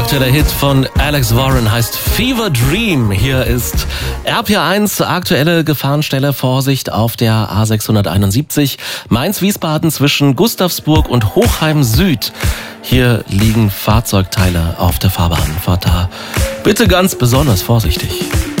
Aktueller Hit von Alex Warren heißt Fever Dream. Hier ist RPR1, aktuelle Gefahrenstelle. Vorsicht auf der A671 Mainz-Wiesbaden zwischen Gustavsburg und Hochheim Süd. Hier liegen Fahrzeugteile auf der Fahrbahn. Fahrt da bitte ganz besonders vorsichtig.